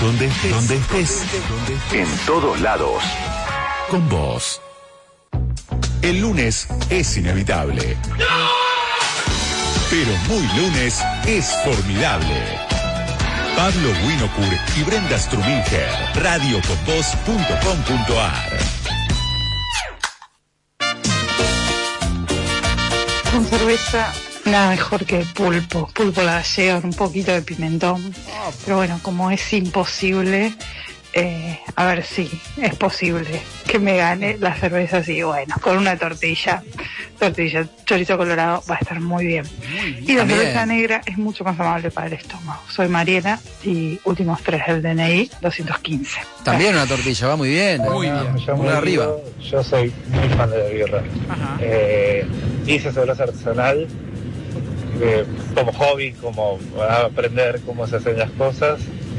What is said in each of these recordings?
Donde estés. En todos lados. Con vos. El lunes es inevitable. Pero muy lunes es formidable. Pablo Winocur y Brenda Struminger. radioconvos.com.ar. Con cerveza, nada mejor que pulpo la gallega, un poquito de pimentón. Pero bueno, como es imposible, a ver si es posible que me gane la cerveza así, bueno, con una tortilla, chorizo colorado, va a estar muy bien. Y la cerveza negra es mucho más amable para el estómago. Soy Mariela y últimos 3 del DNI, 215. También una tortilla, va muy bien. Muy bien. Muy arriba. Yo soy muy fan de la birra. Hice cerveza artesanal como hobby, como aprender cómo se hacen las cosas.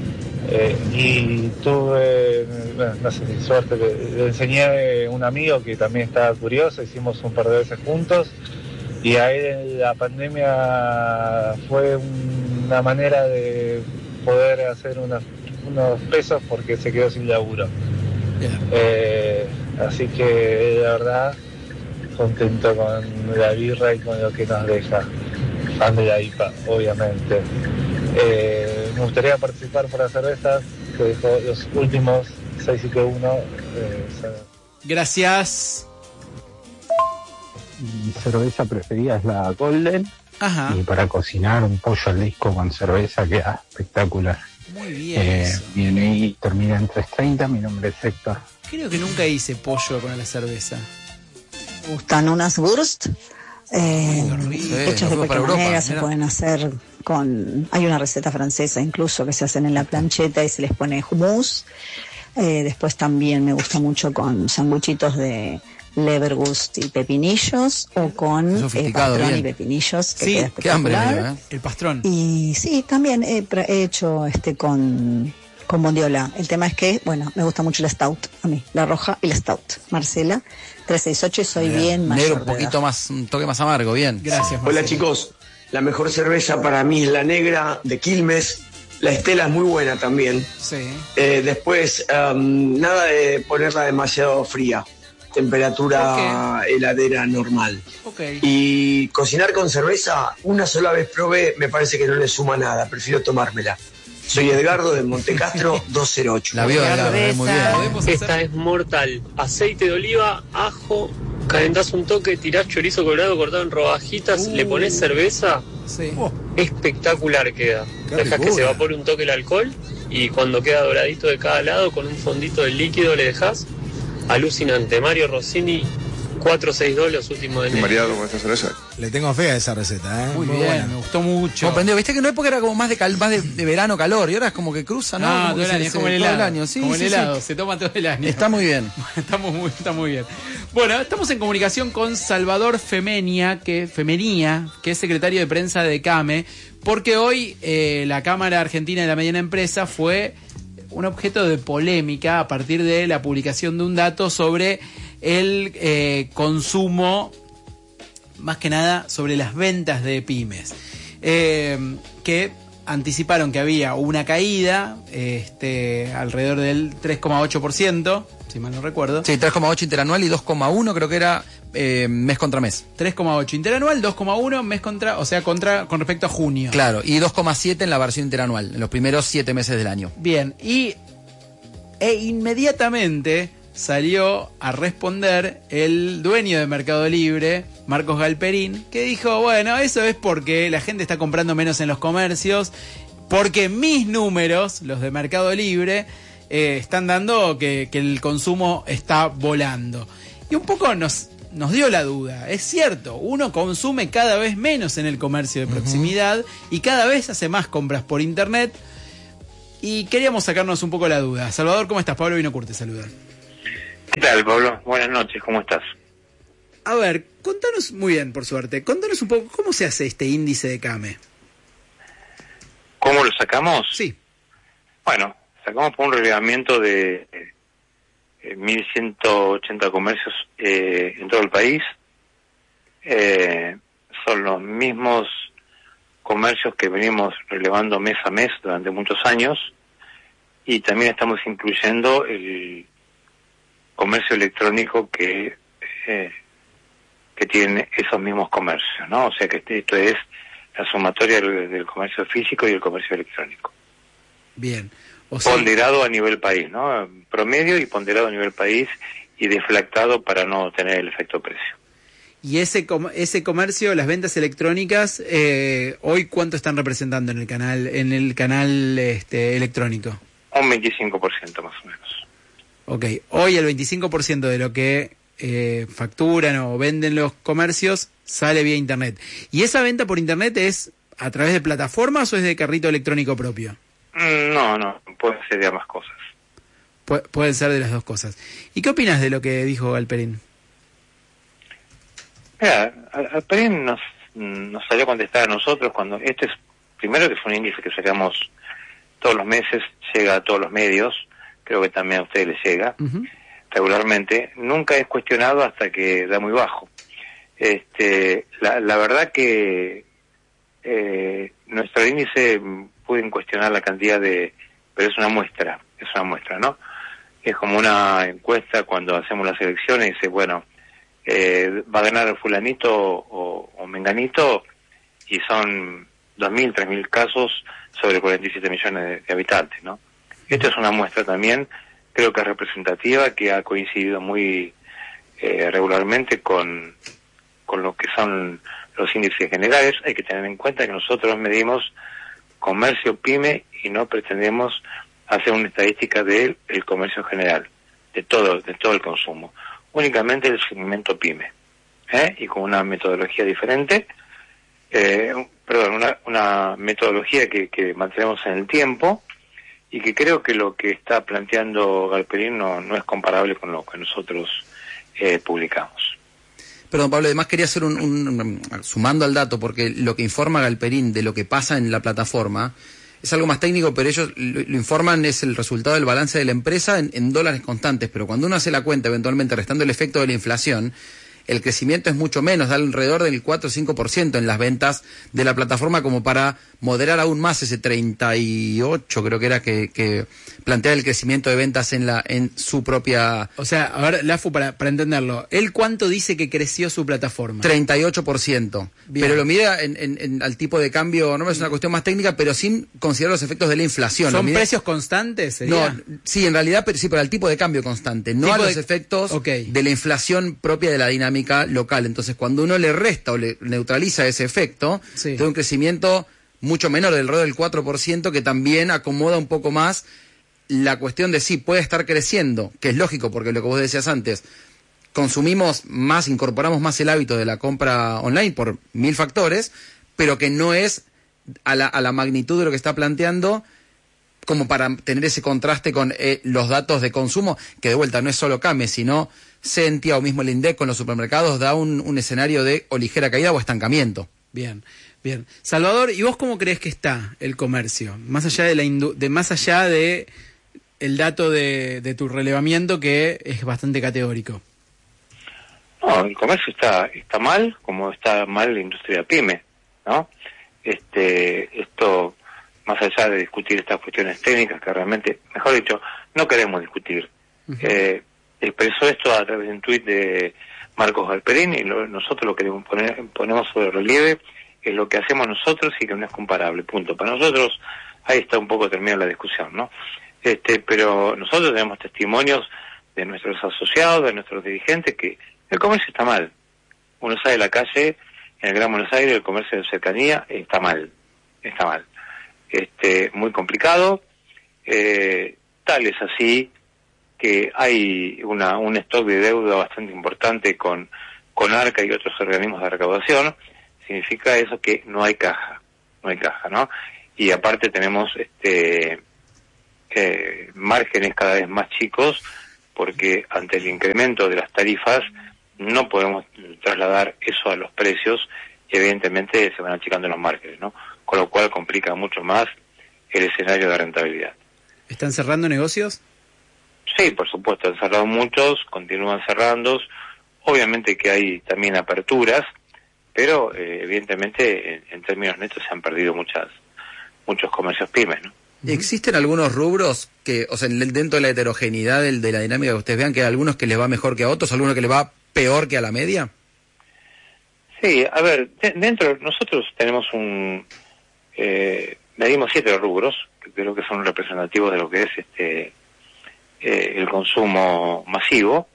Y tuve, no sé si suerte, le enseñé a un amigo que también estaba curioso, hicimos un par de veces juntos, y ahí la pandemia fue una manera de poder hacer unos pesos porque se quedó sin laburo. Así que la verdad, contento con la birra y con lo que nos deja. Fan de la IPA, obviamente. Me gustaría participar por la cerveza que dejó los últimos 671. Gracias. Mi cerveza preferida es la Golden. Ajá. Y para cocinar un pollo al disco con cerveza queda espectacular. Muy bien. Mi DNI termina en 330, mi nombre es Héctor. Creo que nunca hice pollo con la cerveza. Me gustan unas Wurst. Hechas de cualquier manera, se pueden hacer con... Hay una receta francesa incluso que se hacen en la plancheta y se les pone hummus. Después también me gusta mucho con sanguchitos de leberwurst y pepinillos, o con pastrón bien. y pepinillos, que Sí, queda qué hambre espectacular. me dio, El pastrón. Y sí, también he hecho con bondiola. El tema es que, bueno, me gusta mucho la stout, a mí, la roja y la stout. Marcela, 368, y soy bien mayor Negro, un de edad. poquito más, un toque más amargo, bien. Gracias, Marcelo. Hola chicos, la mejor cerveza para mí es la negra de Quilmes. La Estela es muy buena también. Sí. Después, nada de ponerla demasiado fría. Temperatura heladera normal. Okay. Y cocinar con cerveza, una sola vez probé, me parece que no le suma nada, prefiero tomármela. Soy Edgardo de Montecastro 208. La vio, muy bien. Esta es mortal. Aceite de oliva, ajo, calentás un toque, tirás chorizo colorado cortado en rodajitas, le pones cerveza. Sí. Espectacular queda. Dejas que se evapore un toque el alcohol y cuando queda doradito de cada lado con un fondito de líquido le dejas. Alucinante. Mario Rossini 462, los últimos de Mariado con esta cerveza. Le tengo fe a esa receta, Muy bien, buena. me gustó mucho. Comprendió, viste que en una época era como más de verano, calor, y ahora es como que cruza, ¿no? Ah, Como todo que el año, es como el todo helado. año. Sí, como sí, el helado, sí. se toma todo el año. Está muy bien. Está muy bien. Bueno, estamos en comunicación con Salvador Femenía, que es secretario de prensa de CAME, porque hoy la Cámara Argentina de la Mediana Empresa fue un objeto de polémica a partir de la publicación de un dato sobre el consumo, más que nada sobre las ventas de pymes, que anticiparon que había una caída alrededor del 3,8%, si mal no recuerdo. Sí, 3,8 interanual y 2,1 creo que era mes contra mes. 3,8 interanual, 2,1 mes con respecto a junio. Claro, y 2,7 en la versión interanual, en los primeros 7 meses del año. Bien, e inmediatamente salió a responder el dueño de Mercado Libre, Marcos Galperín, que dijo, bueno, eso es porque la gente está comprando menos en los comercios, porque mis números, los de Mercado Libre, están dando que el consumo está volando. Y un poco nos dio la duda. Es cierto, uno consume cada vez menos en el comercio de proximidad y cada vez hace más compras por internet. Y queríamos sacarnos un poco la duda. Salvador, ¿cómo estás? Pablo Winocur te saluda. ¿Qué tal, Pablo? Buenas noches, ¿cómo estás? A ver, contanos, muy bien, por suerte, contanos un poco, ¿cómo se hace este índice de CAME? ¿Cómo lo sacamos? Sí. Bueno, sacamos por un relevamiento de 1.180 comercios en todo el país. Son los mismos comercios que venimos relevando mes a mes durante muchos años. y también estamos incluyendo el comercio electrónico que tienen esos mismos comercios, ¿no? O sea que esto es la sumatoria del comercio físico y el comercio electrónico. Bien. O sea, ponderado a nivel país, ¿no? Promedio y ponderado a nivel país y deflactado para no tener el efecto precio. Y ese comercio, las ventas electrónicas, hoy ¿cuánto están representando en el canal electrónico? Un 25% más o menos. Ok, hoy el 25% de lo que facturan o venden los comercios sale vía internet. ¿Y esa venta por internet es a través de plataformas o es de carrito electrónico propio? No, puede ser de ambas cosas. Pueden ser de las dos cosas. ¿Y qué opinas de lo que dijo Galperín? Mira, Galperín nos salió a contestar a nosotros cuando primero que fue un índice que sacamos todos los meses, llega a todos los medios, creo que también a ustedes les llega regularmente, nunca es cuestionado hasta que da muy bajo. La verdad que nuestro índice pueden cuestionar la cantidad pero es una muestra, ¿no? Es como una encuesta cuando hacemos las elecciones y dice, bueno, va a ganar fulanito o menganito, y son 2.000, 3.000 casos sobre 47 millones de habitantes, ¿no? Esta es una muestra también, creo que es representativa, que ha coincidido muy regularmente con lo que son los índices generales. Hay que tener en cuenta que nosotros medimos comercio pyme y no pretendemos hacer una estadística del comercio general, de todo el consumo, únicamente el segmento pyme, y con una metodología diferente, una metodología que mantenemos en el tiempo, y que creo que lo que está planteando Galperín no es comparable con lo que nosotros publicamos. Perdón, Pablo, además quería hacer sumando al dato, porque lo que informa Galperín de lo que pasa en la plataforma es algo más técnico, pero ellos lo informan, es el resultado del balance de la empresa en dólares constantes, pero cuando uno hace la cuenta, eventualmente restando el efecto de la inflación, el crecimiento es mucho menos, da alrededor del 4 o 5% en las ventas de la plataforma, como para moderar aún más ese 38, creo que era que plantea el crecimiento de ventas en su propia... O sea, a ver, Lafu, para entenderlo, ¿él cuánto dice que creció su plataforma? 38%. Bien. Pero lo mira al tipo de cambio, no es una cuestión más técnica, pero sin considerar los efectos de la inflación. ¿Son precios constantes? ¿Sería? No, sí, en realidad, pero al tipo de cambio constante, no a los efectos de la inflación propia de la dinámica local. Entonces, cuando uno le resta o le neutraliza ese efecto, tiene un crecimiento mucho menor, del alrededor del 4%, que también acomoda un poco más la cuestión de puede estar creciendo, que es lógico, porque lo que vos decías antes, consumimos más, incorporamos más el hábito de la compra online por 1000 factores, pero que no es a la magnitud de lo que está planteando, como para tener ese contraste con los datos de consumo, que de vuelta no es solo CAME, sino Sentia o mismo el INDEC con los supermercados, da un escenario de o ligera caída o estancamiento. Bien. Salvador, ¿y vos cómo crees que está el comercio? Más allá de el dato de tu relevamiento, que es bastante categórico. No, el comercio está mal, como está mal la industria pyme, ¿no? Esto, más allá de discutir estas cuestiones técnicas que realmente, mejor dicho, no queremos discutir. Expresó esto a través de un tuit de Marcos Galperín, y nosotros lo que ponemos sobre relieve es lo que hacemos nosotros y que no es comparable, punto. Para nosotros ahí está un poco terminada la discusión, ¿no? Pero nosotros tenemos testimonios de nuestros asociados, de nuestros dirigentes, que el comercio está mal. Uno sale a la calle, en el Gran Buenos Aires, el comercio de cercanía está mal. Muy complicado, tal es así que hay un stock de deuda bastante importante con ARCA y otros organismos de recaudación. Significa eso que no hay caja, ¿no? Y aparte tenemos márgenes cada vez más chicos, porque ante el incremento de las tarifas no podemos trasladar eso a los precios, y evidentemente se van achicando los márgenes, ¿no? Con lo cual complica mucho más el escenario de rentabilidad. ¿Están cerrando negocios? Sí, por supuesto, han cerrado muchos, continúan cerrando. Obviamente que hay también aperturas, pero evidentemente en términos netos se han perdido muchos comercios pymes, ¿no? ¿Existen algunos rubros que, o sea, dentro de la heterogeneidad de la dinámica que ustedes vean, que hay algunos que les va mejor que a otros, algunos que les va peor que a la media? Sí, a ver, dentro nosotros tenemos medimos 7 rubros, que creo que son representativos de lo que es el consumo masivo,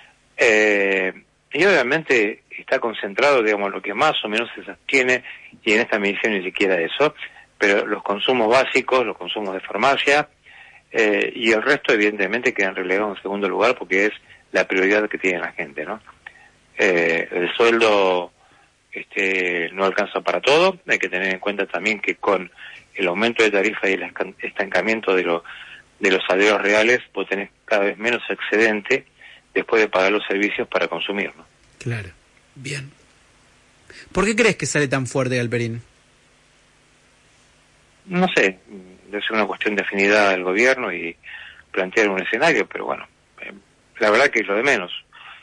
y obviamente está concentrado, digamos, lo que más o menos se sostiene, y en esta medición ni siquiera eso, pero los consumos básicos, los consumos de farmacia, y el resto evidentemente quedan relegados en segundo lugar porque es la prioridad que tiene la gente, ¿no? El sueldo no alcanza para todo, hay que tener en cuenta también que con el aumento de tarifa y el estancamiento de los salarios reales, vos tenés cada vez menos excedente después de pagar los servicios para consumir, ¿no? Claro, bien. ¿Por qué crees que sale tan fuerte Galperín? No sé, debe ser una cuestión de afinidad del gobierno y plantear un escenario, pero bueno, la verdad que es lo de menos.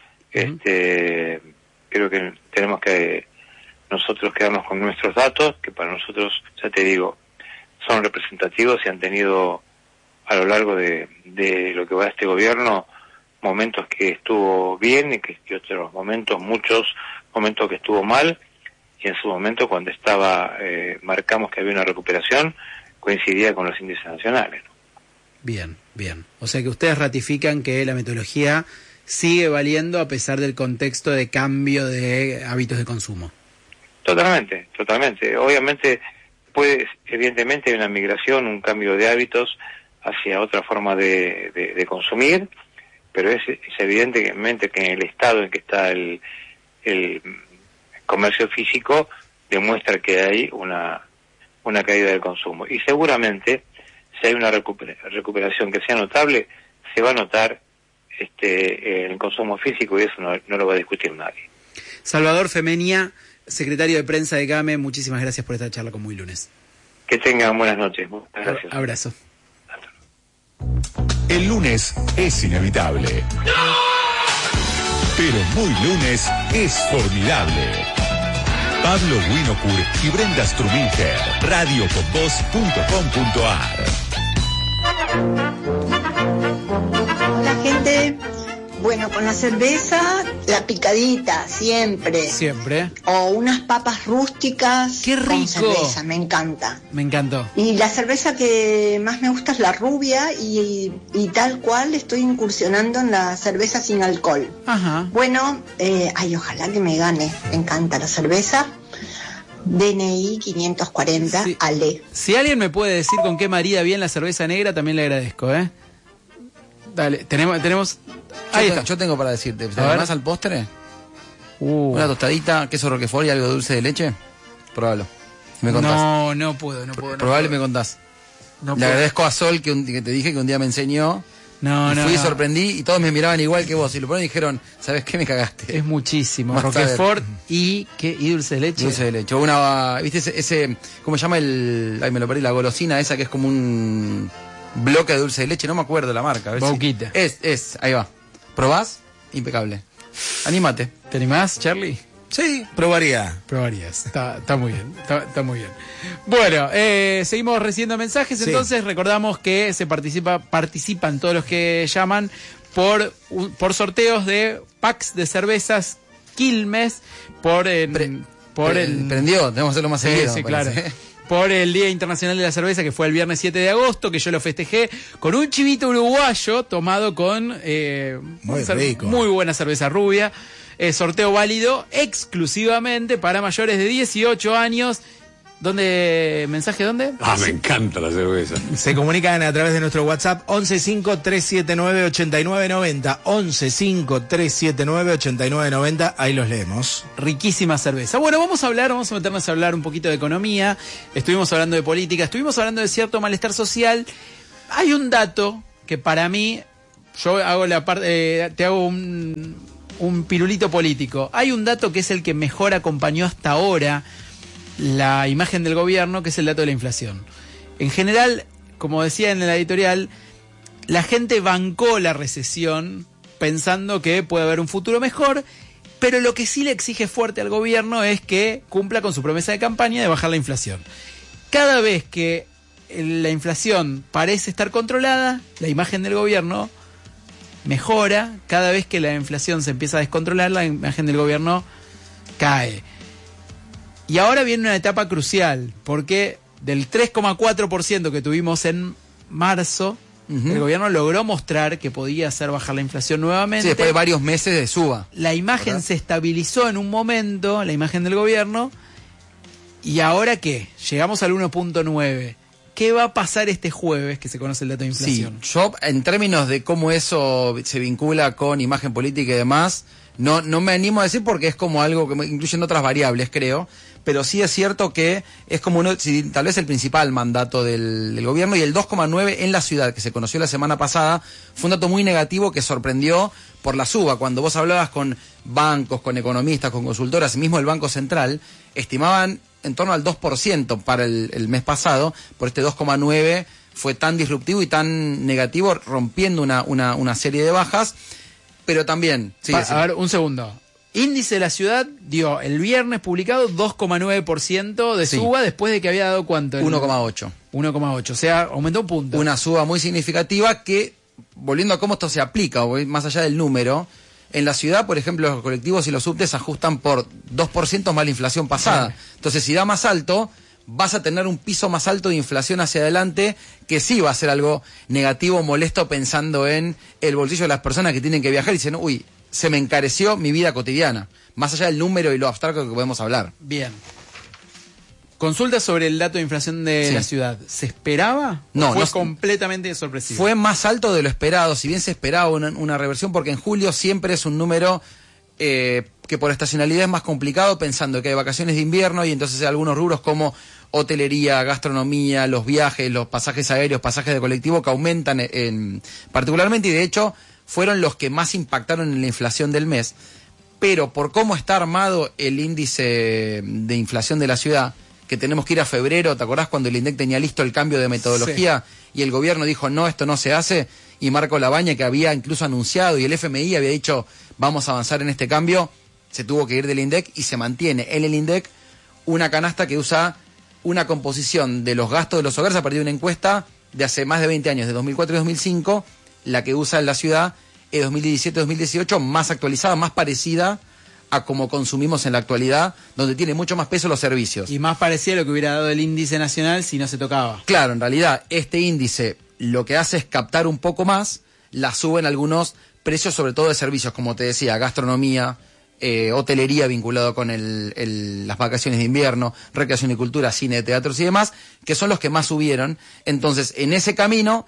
Creo que tenemos que nosotros quedarnos con nuestros datos, que para nosotros, ya te digo, son representativos y han tenido a lo largo de lo que va este gobierno momentos que estuvo bien y que otros momentos, muchos momentos que estuvo mal, y en su momento cuando marcamos que había una recuperación, coincidía con los índices nacionales, ¿no? Bien, bien. O sea que ustedes ratifican que la metodología sigue valiendo a pesar del contexto de cambio de hábitos de consumo. Totalmente, totalmente. Obviamente evidentemente hay una migración, un cambio de hábitos hacia otra forma de consumir, pero es evidentemente que en el estado en que está el comercio físico demuestra que hay una caída del consumo. Y seguramente, si hay una recuperación que sea notable, se va a notar en el consumo físico, y eso no lo va a discutir nadie. Salvador Femenia, secretario de prensa de GAME, muchísimas gracias por esta charla con Muy Lunes. Que tengan buenas noches. Muchas gracias. Abrazo. El lunes es inevitable. Pero Muy Lunes es formidable. Pablo Winocur y Brenda Struminger, radioconvoz.com.ar. Hola gente, bueno, con la cerveza, la picadita, siempre. Siempre. O unas papas rústicas. ¡Qué rico! Con cerveza, me encanta. Me encantó. Y la cerveza que más me gusta es la rubia y tal cual estoy incursionando en la cerveza sin alcohol. Ajá. Bueno, ojalá que me gane, me encanta la cerveza. DNI 540, sí. Ale. Si alguien me puede decir con qué marida bien la cerveza negra, también le agradezco, ¿eh? Dale, tenemos... Ahí está. Yo tengo para decirte, ¿además al postre? Una tostadita, queso roquefort y algo de dulce de leche. Probalo. ¿Me contás? No puedo. Probalo y me contás. Le agradezco a Sol que te dije que un día me enseñó. Fui y sorprendí y todos me miraban igual que vos. Y lo ponen y dijeron, ¿sabes qué? Me cagaste. Es muchísimo. Roquefort y dulce de leche. Dulce de leche. ¿Viste ese cómo se llama me lo perdí, la golosina esa que es como un bloque de dulce de leche? No me acuerdo la marca. Bauquita. Ahí va. ¿Probás? Impecable. Anímate. ¿Te animás, Charlie? Sí, probarías. Está muy bien, está muy bien. Bueno, seguimos recibiendo mensajes, sí. Entonces recordamos que participan todos los que llaman por sorteos de packs de cervezas Quilmes prendió, tenemos que hacerlo más seguido. Sí, claro. Por el Día Internacional de la Cerveza, que fue el viernes 7 de agosto, que yo lo festejé con un chivito uruguayo tomado con muy buena cerveza rubia. Sorteo válido exclusivamente para mayores de 18 años. ¿Mensaje dónde? Me encanta la cerveza. Se comunican a través de nuestro WhatsApp 115-379-8990. 115-379-8990. Ahí los leemos. Riquísima cerveza. Bueno, vamos a meternos a hablar un poquito de economía. Estuvimos hablando de política, estuvimos hablando de cierto malestar social. Hay un dato que para mí, yo hago te hago un pirulito político. Hay un dato que es el que mejor acompañó hasta ahora la imagen del gobierno, que es el dato de la inflación. En general, como decía en la editorial, la gente bancó la recesión pensando que puede haber un futuro mejor, pero lo que sí le exige fuerte al gobierno es que cumpla con su promesa de campaña de bajar la inflación. Cada vez que la inflación parece estar controlada, la imagen del gobierno mejora. Cada vez que la inflación se empieza a descontrolar, la imagen del gobierno cae. Y ahora viene una etapa crucial, porque del 3,4% que tuvimos en marzo, el gobierno logró mostrar que podía hacer bajar la inflación nuevamente. Sí, después de varios meses de suba. La imagen, ¿verdad?, se estabilizó en un momento, la imagen del gobierno. ¿Y ahora qué? Llegamos al 1.9. ¿Qué va a pasar este jueves que se conoce el dato de inflación? Sí, yo en términos de cómo eso se vincula con imagen política y demás, no me animo a decir porque es como algo que incluyen otras variables, creo, pero sí es cierto que es como tal vez el principal mandato del gobierno, y el 2,9 en la ciudad, que se conoció la semana pasada, fue un dato muy negativo que sorprendió por la suba. Cuando vos hablabas con bancos, con economistas, con consultoras, mismo el Banco Central, estimaban en torno al 2% para el mes pasado. Por este 2,9 fue tan disruptivo y tan negativo, rompiendo una serie de bajas. Pero también... Sí, a ver, un segundo. Índice de la ciudad dio el viernes publicado 2,9% de suba, después de que había dado ¿cuánto? 1,8. 1,8, o sea, aumentó un punto. Una suba muy significativa que, volviendo a cómo esto se aplica, más allá del número, en la ciudad, por ejemplo, los colectivos y los subtes ajustan por 2% más la inflación pasada. Entonces, si da más alto, vas a tener un piso más alto de inflación hacia adelante, que sí va a ser algo negativo, molesto, pensando en el bolsillo de las personas que tienen que viajar y dicen, uy, se me encareció mi vida cotidiana, más allá del número y lo abstracto que podemos hablar. Bien. Consulta sobre el dato de inflación de la ciudad. ¿Se esperaba? No, fue completamente sorpresivo. Fue más alto de lo esperado, si bien se esperaba una reversión, porque en julio siempre es un número que por estacionalidad es más complicado, pensando que hay vacaciones de invierno y entonces hay algunos rubros como hotelería, gastronomía, los viajes, los pasajes aéreos, pasajes de colectivo que aumentan particularmente, y de hecho fueron los que más impactaron en la inflación del mes. Pero por cómo está armado el índice de inflación de la ciudad, que tenemos que ir a febrero, ¿te acordás cuando el INDEC tenía listo el cambio de metodología? Sí. Y el gobierno dijo, no, esto no se hace, y Marco Labaña, que había incluso anunciado, y el FMI había dicho, vamos a avanzar en este cambio, se tuvo que ir del INDEC, y se mantiene en el INDEC una canasta que usa una composición de los gastos de los hogares a partir de una encuesta de hace más de 20 años, de 2004 y 2005, la que usa en la ciudad es 2017-2018, más actualizada, más parecida a como consumimos en la actualidad, donde tiene mucho más peso los servicios. Y más parecía a lo que hubiera dado el índice nacional si no se tocaba. Claro, en realidad este índice lo que hace es captar un poco más, la suben algunos precios, sobre todo de servicios, como te decía, gastronomía, hotelería vinculado con las vacaciones de invierno, recreación y cultura, cine, teatros y demás, que son los que más subieron. Entonces, en ese camino,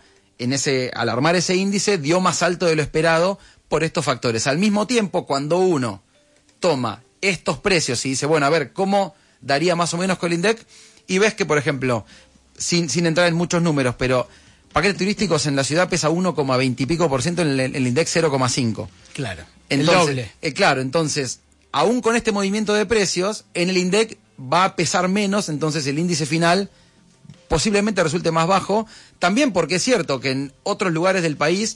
al armar ese índice, dio más alto de lo esperado por estos factores. Al mismo tiempo, cuando uno toma estos precios y dice, bueno, a ver, ¿cómo daría más o menos con el INDEC? Y ves que, por ejemplo, sin entrar en muchos números, pero paquetes turísticos en la ciudad pesa 1,20 y pico %, en el INDEC 0,5. Claro, entonces, el doble. Claro, entonces, aún con este movimiento de precios, en el INDEC va a pesar menos, entonces el índice final posiblemente resulte más bajo, también porque es cierto que en otros lugares del país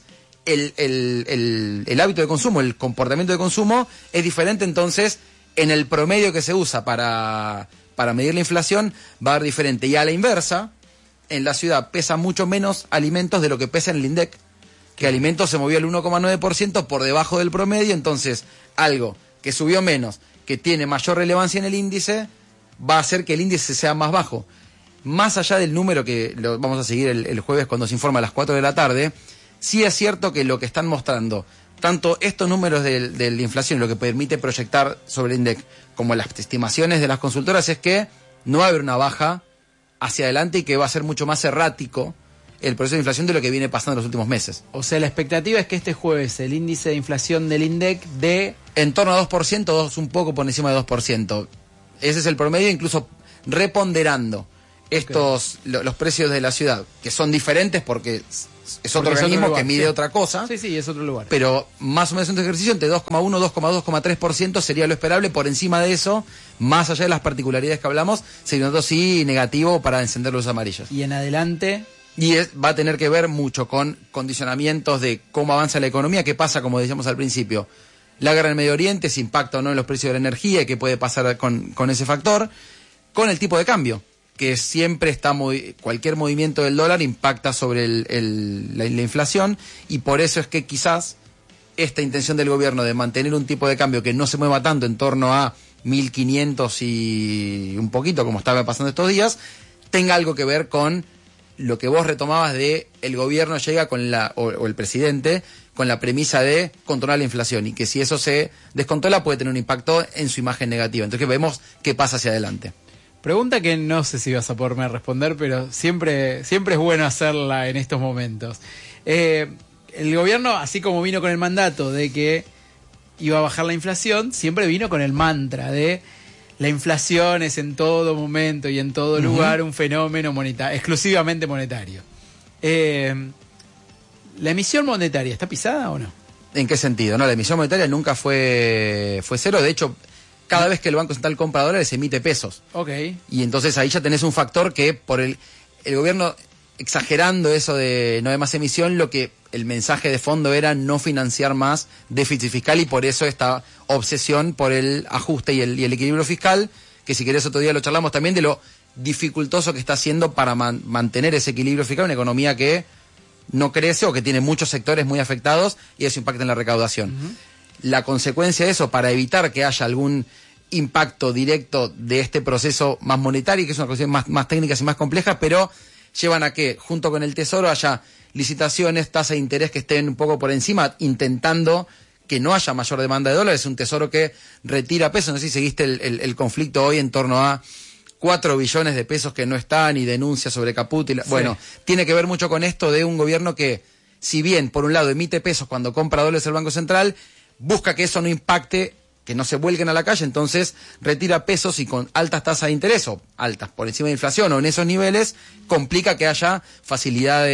el hábito de consumo, el comportamiento de consumo es diferente, entonces en el promedio que se usa para medir la inflación va a ser diferente. Y a la inversa, en la ciudad pesa mucho menos alimentos de lo que pesa en el INDEC, que alimentos se movió al 1,9% por debajo del promedio, entonces algo que subió menos, que tiene mayor relevancia en el índice, va a hacer que el índice sea más bajo. Más allá del número que lo vamos a seguir el jueves cuando se informa a las 4 de la tarde, sí es cierto que lo que están mostrando, tanto estos números de la inflación, lo que permite proyectar sobre el INDEC, como las estimaciones de las consultoras, es que no va a haber una baja hacia adelante y que va a ser mucho más errático el proceso de inflación de lo que viene pasando en los últimos meses. O sea, la expectativa es que este jueves el índice de inflación del INDEC de... en torno a 2%, un poco por encima de 2%. Ese es el promedio, incluso reponderando los precios de la ciudad, que son diferentes porque es otro organismo que mide otra cosa. Sí, es otro lugar. Pero más o menos en este ejercicio, entre 2,1, 2,2, 2,3% sería lo esperable. Por encima de eso, más allá de las particularidades que hablamos, sería un dato sí negativo para encender luces amarillas. Y en adelante... Y va a tener que ver mucho con condicionamientos de cómo avanza la economía, qué pasa, como decíamos al principio, la guerra en el Medio Oriente, si impacta o no en los precios de la energía y qué puede pasar con ese factor, con el tipo de cambio, que siempre cualquier movimiento del dólar impacta sobre la inflación, y por eso es que quizás esta intención del gobierno de mantener un tipo de cambio que no se mueva tanto, en torno a 1.500 y un poquito, como estaba pasando estos días, tenga algo que ver con lo que vos retomabas de el gobierno llega con o el presidente con la premisa de controlar la inflación, y que si eso se descontrola puede tener un impacto en su imagen negativa. Entonces vemos qué pasa hacia adelante. Pregunta que no sé si vas a poderme responder, pero siempre es bueno hacerla en estos momentos. El gobierno, así como vino con el mandato de que iba a bajar la inflación, siempre vino con el mantra de la inflación es en todo momento y en todo lugar un fenómeno exclusivamente monetario. ¿La emisión monetaria está pisada o no? ¿En qué sentido? No, la emisión monetaria nunca fue cero. De hecho, cada vez que el Banco Central compra dólares emite pesos. Ok. Y entonces ahí ya tenés un factor que por el gobierno exagerando eso de no hay más emisión, el mensaje de fondo era no financiar más déficit fiscal, y por eso esta obsesión por el ajuste y el equilibrio fiscal, que si querés otro día lo charlamos también de lo dificultoso que está haciendo para mantener ese equilibrio fiscal, una economía que no crece o que tiene muchos sectores muy afectados, y eso impacta en la recaudación. La consecuencia de eso, para evitar que haya algún impacto directo de este proceso más monetario, que es una cuestión más técnica y más compleja, pero llevan a que, junto con el Tesoro, haya licitaciones, tasas de interés que estén un poco por encima, intentando que no haya mayor demanda de dólares. Es un Tesoro que retira pesos. No sé si seguiste el conflicto hoy en torno a 4 billones de pesos que no están, y denuncias sobre Caput. Sí. Bueno, tiene que ver mucho con esto de un gobierno que, si bien por un lado emite pesos cuando compra dólares el Banco Central, busca que eso no impacte, que no se vuelquen a la calle, entonces retira pesos, y con altas tasas de interés, o altas por encima de inflación o en esos niveles, complica que haya facilidad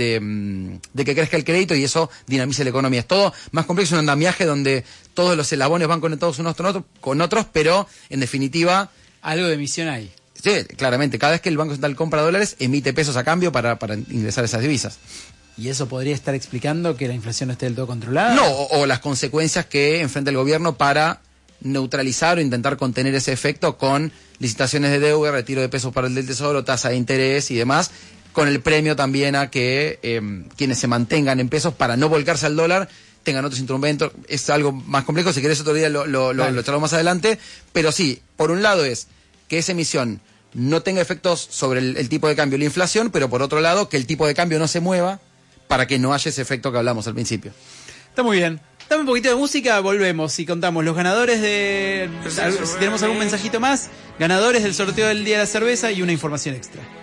de que crezca el crédito, y eso dinamiza la economía. Es todo más complejo, un andamiaje donde todos los eslabones van conectados unos con otros, pero en definitiva algo de emisión hay. Sí, claramente, cada vez que el Banco Central compra dólares, emite pesos a cambio para ingresar esas divisas. ¿Y eso podría estar explicando que la inflación no esté del todo controlada? No, o las consecuencias que enfrenta el gobierno para neutralizar o intentar contener ese efecto con licitaciones de deuda, retiro de pesos para el del Tesoro, tasa de interés y demás, con el premio también a que quienes se mantengan en pesos, para no volcarse al dólar, tengan otros instrumentos. Es algo más complejo, si querés otro día lo charlamos más adelante, pero sí, por un lado es que esa emisión no tenga efectos sobre el tipo de cambio y la inflación, pero por otro lado que el tipo de cambio no se mueva para que no haya ese efecto que hablamos al principio. Está muy bien. Dame un poquito de música, volvemos y contamos los ganadores si tenemos algún mensajito más, ganadores del sorteo del Día de la Cerveza y una información extra.